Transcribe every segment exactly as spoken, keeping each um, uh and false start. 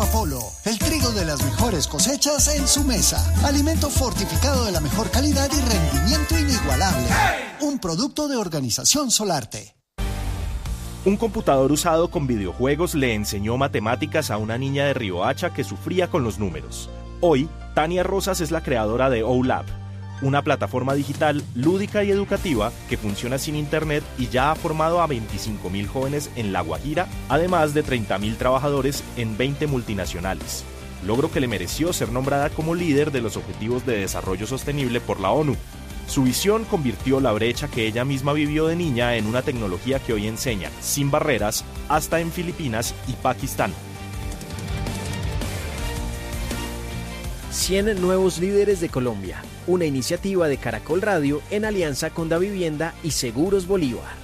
Apolo, el trigo de las mejores cosechas en su mesa. Alimento fortificado de la mejor calidad y rendimiento inigualable. Un producto de Organización Solarte. Un computador usado con videojuegos le enseñó matemáticas a una niña de Riohacha que sufría con los números. Hoy, Tania Rosas es la creadora de OLab, una plataforma digital lúdica y educativa que funciona sin internet y ya ha formado a veinticinco mil jóvenes en La Guajira, además de treinta mil trabajadores en veinte multinacionales. Logro que le mereció ser nombrada como líder de los Objetivos de Desarrollo Sostenible por la ONU. Su visión convirtió la brecha que ella misma vivió de niña en una tecnología que hoy enseña, sin barreras, hasta en Filipinas y Pakistán. cien nuevos líderes de Colombia, una iniciativa de Caracol Radio en alianza con Davivienda y Seguros Bolívar.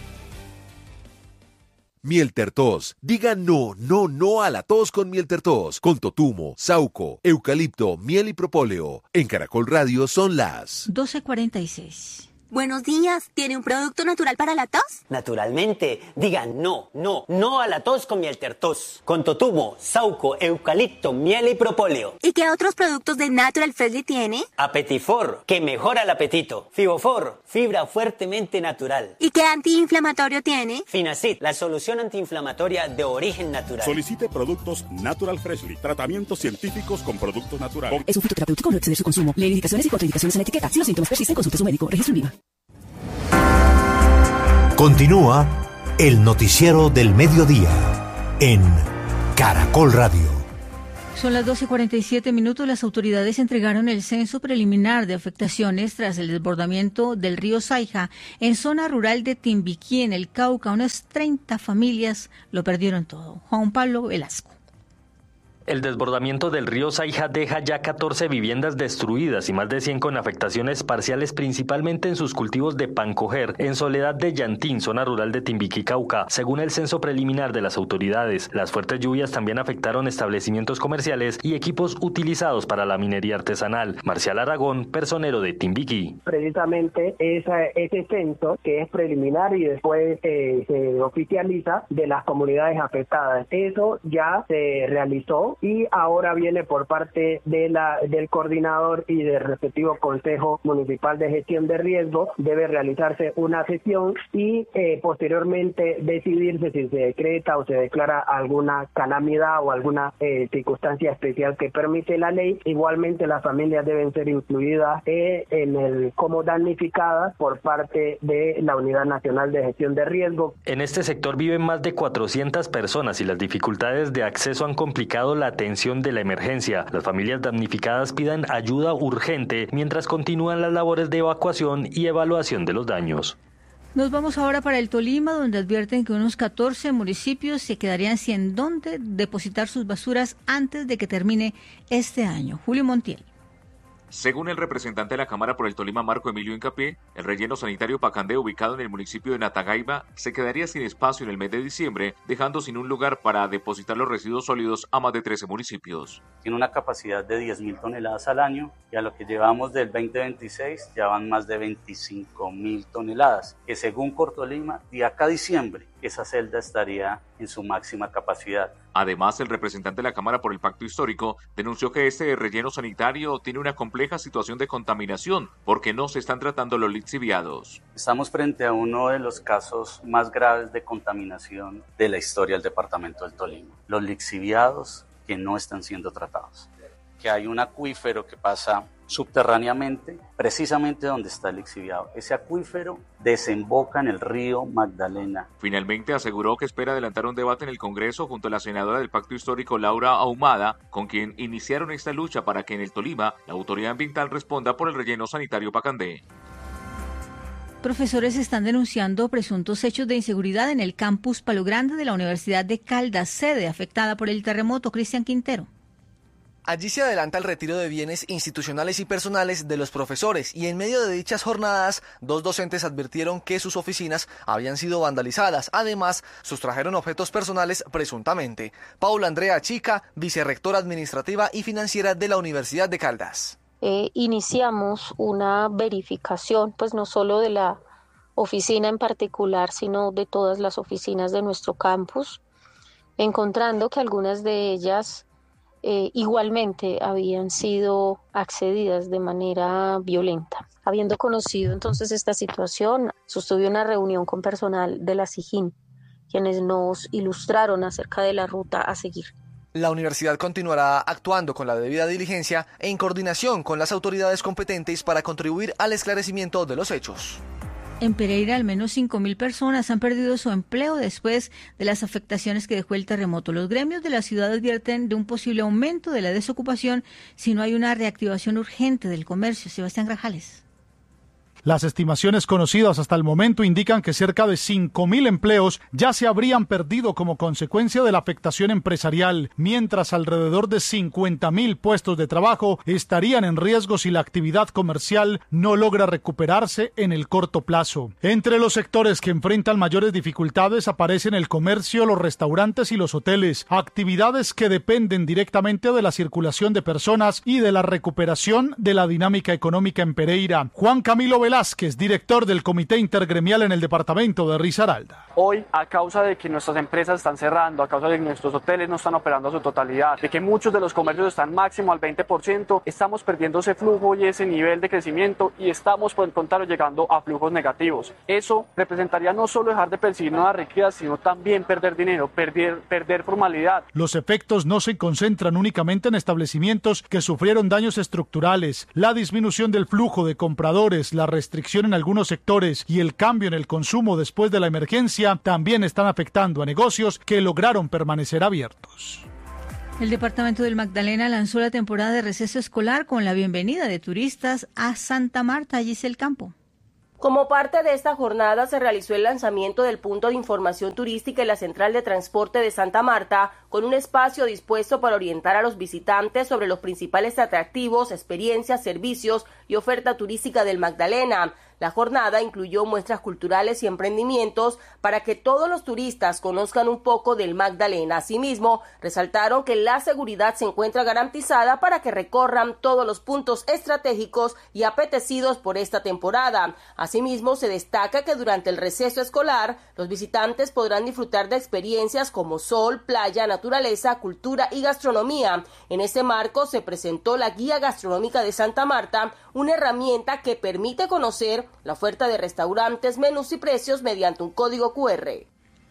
Mieltertos. Diga no, no, no a la tos con Mieltertos. Con totumo, sauco, eucalipto, miel y propóleo. En Caracol Radio son las doce cuarenta y seis. Buenos días, ¿tiene un producto natural para la tos? Naturalmente, diga no, no, no a la tos con Mieltertos. Con totumo, sauco, eucalipto, miel y propóleo. ¿Y qué otros productos de Natural Freshly tiene? Apetifor, que mejora el apetito. Fibofor, fibra fuertemente natural. ¿Y qué antiinflamatorio tiene? Finacid, la solución antiinflamatoria de origen natural. Solicite productos Natural Freshly, tratamientos científicos con productos naturales. Es un fitoterapéutico, no exceder su consumo. Lee indicaciones y contraindicaciones en la etiqueta. Si los síntomas persisten, consulte a su médico. Registro en IVA. Continúa el noticiero del mediodía en Caracol Radio. Son las doce cuarenta y siete minutos. Las autoridades entregaron el censo preliminar de afectaciones tras el desbordamiento del río Saija en zona rural de Timbiquí, en el Cauca. Unas treinta familias lo perdieron todo. Juan Pablo Velasco. El desbordamiento del río Saija deja ya catorce viviendas destruidas y más de cien con afectaciones parciales, principalmente en sus cultivos de pancoger, en Soledad de Llantín, zona rural de Timbiquí, Cauca. Según el censo preliminar de las autoridades, las fuertes lluvias también afectaron establecimientos comerciales y equipos utilizados para la minería artesanal. Marcial Aragón, personero de Timbiquí. Precisamente esa, ese censo, que es preliminar y después eh, se oficializa, de las comunidades afectadas. Eso ya se realizó y ahora viene por parte de la del coordinador y del respectivo Consejo Municipal de Gestión de Riesgos. Debe realizarse una sesión y eh, posteriormente decidirse si se decreta o se declara alguna calamidad o alguna eh, circunstancia especial que permite la ley. Igualmente las familias deben ser incluidas eh, en el como damnificadas por parte de la Unidad Nacional de Gestión de Riesgos. En este sector viven más de cuatrocientas personas y las dificultades de acceso han complicado la atención de la emergencia. Las familias damnificadas piden ayuda urgente mientras continúan las labores de evacuación y evaluación de los daños. Nos vamos ahora para el Tolima, donde advierten que unos catorce municipios se quedarían sin dónde depositar sus basuras antes de que termine este año. Julio Montiel. Según el representante de la Cámara por el Tolima, Marco Emilio Hincapié, el relleno sanitario Pacandé, ubicado en el municipio de Natagaiba, se quedaría sin espacio en el mes de diciembre, dejando sin un lugar para depositar los residuos sólidos a más de trece municipios. Tiene una capacidad de diez mil toneladas al año y a lo que llevamos del veinte veintiséis ya van más de veinticinco mil toneladas, que según Cortolima, de acá a diciembre, esa celda estaría en su máxima capacidad. Además, el representante de la Cámara por el Pacto Histórico denunció que este relleno sanitario tiene una compleja situación de contaminación porque no se están tratando los lixiviados. Estamos frente a uno de los casos más graves de contaminación de la historia del departamento del Tolima. Los lixiviados que no están siendo tratados. Que hay un acuífero que pasa subterráneamente, precisamente donde está el lixiviado. Ese acuífero desemboca en el río Magdalena. Finalmente aseguró que espera adelantar un debate en el Congreso junto a la senadora del Pacto Histórico, Laura Ahumada, con quien iniciaron esta lucha para que en el Tolima la autoridad ambiental responda por el relleno sanitario Pacandé. Profesores están denunciando presuntos hechos de inseguridad en el campus Palo Grande de la Universidad de Caldas, sede afectada por el terremoto. Cristian Quintero. Allí se adelanta el retiro de bienes institucionales y personales de los profesores y en medio de dichas jornadas, dos docentes advirtieron que sus oficinas habían sido vandalizadas. Además, sustrajeron objetos personales presuntamente. Paula Andrea Chica, vicerrectora administrativa y financiera de la Universidad de Caldas. Eh, iniciamos una verificación, pues no solo de la oficina en particular, sino de todas las oficinas de nuestro campus, encontrando que algunas de ellas eh, igualmente habían sido accedidas de manera violenta. Habiendo conocido entonces esta situación, sostuve una reunión con personal de la SIJIN, quienes nos ilustraron acerca de la ruta a seguir. La universidad continuará actuando con la debida diligencia e en coordinación con las autoridades competentes para contribuir al esclarecimiento de los hechos. En Pereira, al menos cinco mil personas han perdido su empleo después de las afectaciones que dejó el terremoto. Los gremios de la ciudad advierten de un posible aumento de la desocupación si no hay una reactivación urgente del comercio. Sebastián Grajales. Las estimaciones conocidas hasta el momento indican que cerca de cinco mil empleos ya se habrían perdido como consecuencia de la afectación empresarial, mientras alrededor de cincuenta mil puestos de trabajo estarían en riesgo si la actividad comercial no logra recuperarse en el corto plazo. Entre los sectores que enfrentan mayores dificultades aparecen el comercio, los restaurantes y los hoteles, actividades que dependen directamente de la circulación de personas y de la recuperación de la dinámica económica en Pereira. Juan Camilo Velázquez, director del Comité Intergremial en el departamento de Risaralda. Hoy, a causa de que nuestras empresas están cerrando, a causa de que nuestros hoteles no están operando a su totalidad, de que muchos de los comercios están máximo al veinte por ciento, estamos perdiendo ese flujo y ese nivel de crecimiento y estamos, por el contrario, llegando a flujos negativos. Eso representaría no solo dejar de percibir nuevas riquezas, sino también perder dinero, perder, perder formalidad. Los efectos no se concentran únicamente en establecimientos que sufrieron daños estructurales. La disminución del flujo de compradores, la restricción en algunos sectores y el cambio en el consumo después de la emergencia también están afectando a negocios que lograron permanecer abiertos. El departamento del Magdalena lanzó la temporada de receso escolar con la bienvenida de turistas a Santa Marta, Giselle Campo. Como parte de esta jornada se realizó el lanzamiento del punto de información turística en la Central de Transporte de Santa Marta, con un espacio dispuesto para orientar a los visitantes sobre los principales atractivos, experiencias, servicios y oferta turística del Magdalena. La jornada incluyó muestras culturales y emprendimientos para que todos los turistas conozcan un poco del Magdalena. Asimismo, resaltaron que la seguridad se encuentra garantizada para que recorran todos los puntos estratégicos y apetecidos por esta temporada. Asimismo, se destaca que durante el receso escolar, los visitantes podrán disfrutar de experiencias como sol, playa, naturaleza, cultura y gastronomía. En este marco se presentó la Guía Gastronómica de Santa Marta, una herramienta que permite conocer la oferta de restaurantes, menús y precios mediante un código cu erre.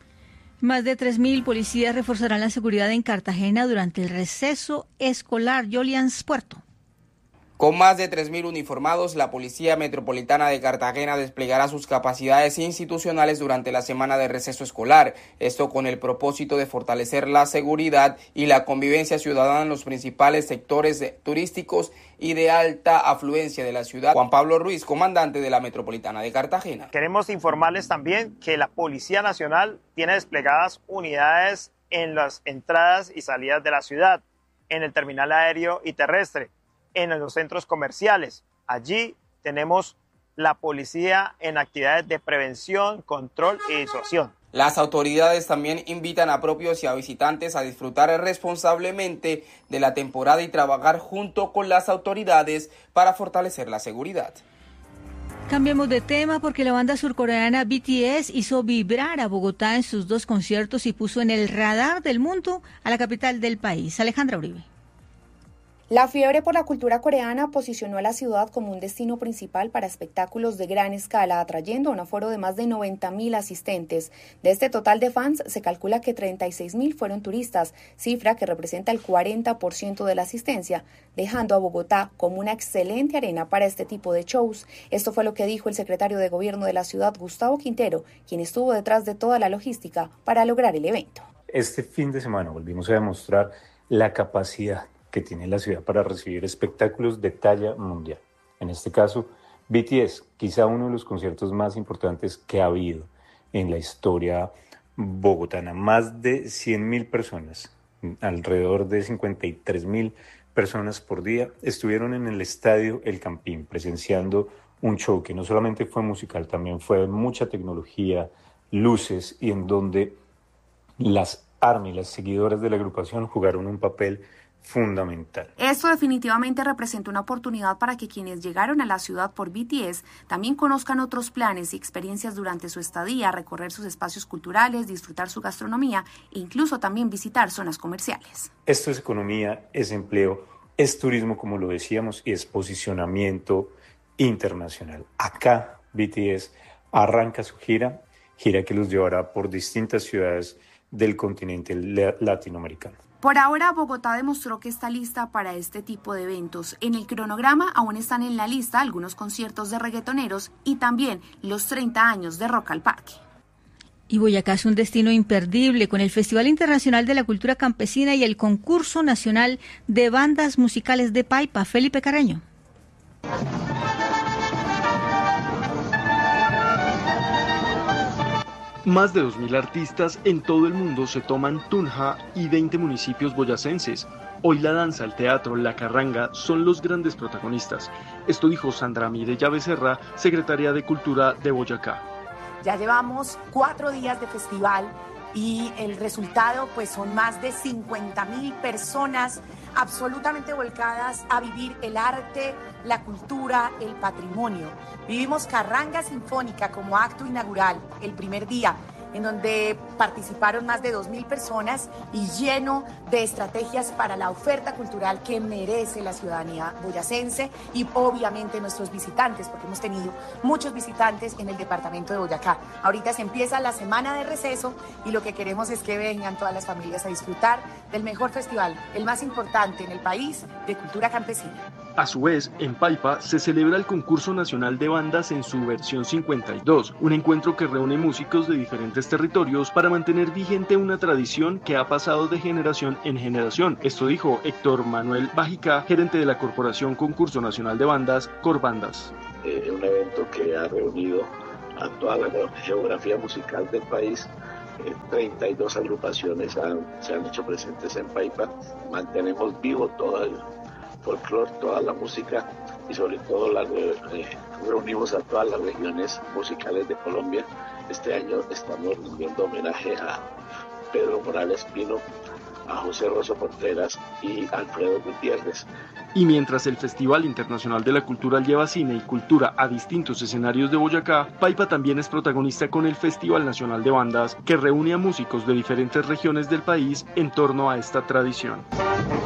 Más de tres mil policías reforzarán la seguridad en Cartagena durante el receso escolar. Yolians Puerto. Con más de tres mil uniformados, la Policía Metropolitana de Cartagena desplegará sus capacidades institucionales durante la semana de receso escolar. Esto con el propósito de fortalecer la seguridad y la convivencia ciudadana en los principales sectores turísticos y de alta afluencia de la ciudad. Juan Pablo Ruiz, comandante de la Metropolitana de Cartagena. Queremos informarles también que la Policía Nacional tiene desplegadas unidades en las entradas y salidas de la ciudad, en el terminal aéreo y terrestre, en los centros comerciales. Allí tenemos la policía en actividades de prevención, control y disuasión. Las autoridades también invitan a propios y a visitantes a disfrutar responsablemente de la temporada y trabajar junto con las autoridades para fortalecer la seguridad. Cambiemos de tema porque la banda surcoreana B T S hizo vibrar a Bogotá en sus dos conciertos y puso en el radar del mundo a la capital del país. Alejandra Uribe. La fiebre por la cultura coreana posicionó a la ciudad como un destino principal para espectáculos de gran escala, atrayendo un aforo de más de noventa mil asistentes. De este total de fans, se calcula que treinta y seis mil fueron turistas, cifra que representa el cuarenta por ciento de la asistencia, dejando a Bogotá como una excelente arena para este tipo de shows. Esto fue lo que dijo el secretario de Gobierno de la ciudad, Gustavo Quintero, quien estuvo detrás de toda la logística para lograr el evento. Este fin de semana volvimos a demostrar la capacidad que tiene la ciudad para recibir espectáculos de talla mundial. En este caso, B T S, quizá uno de los conciertos más importantes que ha habido en la historia bogotana. Más de cien mil personas, alrededor de cincuenta y tres mil personas por día, estuvieron en el estadio El Campín presenciando un show que no solamente fue musical, también fue mucha tecnología, luces, y en donde las ARMY, las seguidoras de la agrupación, jugaron un papel fundamental. Esto definitivamente representa una oportunidad para que quienes llegaron a la ciudad por B T S también conozcan otros planes y experiencias durante su estadía, recorrer sus espacios culturales, disfrutar su gastronomía e incluso también visitar zonas comerciales. Esto es economía, es empleo, es turismo, como lo decíamos, y es posicionamiento internacional. Acá B T S arranca su gira, gira que los llevará por distintas ciudades del continente latinoamericano. Por ahora, Bogotá demostró que está lista para este tipo de eventos. En el cronograma aún están en la lista algunos conciertos de reggaetoneros y también los treinta años de Rock al Parque. Y Boyacá es un destino imperdible con el Festival Internacional de la Cultura Campesina y el Concurso Nacional de Bandas Musicales de Paipa. Felipe Carreño. Más de dos mil artistas en todo el mundo se toman Tunja y veinte municipios boyacenses. Hoy la danza, el teatro, la carranga son los grandes protagonistas. Esto dijo Sandra Mireya Becerra, secretaria de Cultura de Boyacá. Ya llevamos cuatro días de festival y el resultado pues son más de cincuenta mil personas absolutamente volcadas a vivir el arte, la cultura, el patrimonio. Vivimos Carranga Sinfónica como acto inaugural el primer día, en donde participaron más de dos mil personas y lleno de estrategias para la oferta cultural que merece la ciudadanía boyacense y obviamente nuestros visitantes, porque hemos tenido muchos visitantes en el departamento de Boyacá. Ahorita se empieza la semana de receso y lo que queremos es que vengan todas las familias a disfrutar del mejor festival, el más importante en el país de cultura campesina. A su vez, en Paipa se celebra el Concurso Nacional de Bandas en su versión cincuenta y dos, un encuentro que reúne músicos de diferentes territorios para mantener vigente una tradición que ha pasado de generación en generación. Esto dijo Héctor Manuel Bajica, gerente de la Corporación Concurso Nacional de Bandas, Corbandas. Eh, un evento que ha reunido a toda la geografía musical del país. Eh, treinta y dos agrupaciones han, se han hecho presentes en Paipa. Mantenemos vivo todo el folclore, toda la música y sobre todo la, eh, reunimos a todas las regiones musicales de Colombia. Este año estamos rindiendo homenaje a Pedro Morales Pino, a José Rosso Porteras y Alfredo Gutiérrez. Y mientras el Festival Internacional de la Cultura lleva cine y cultura a distintos escenarios de Boyacá, Paipa también es protagonista con el Festival Nacional de Bandas, que reúne a músicos de diferentes regiones del país en torno a esta tradición.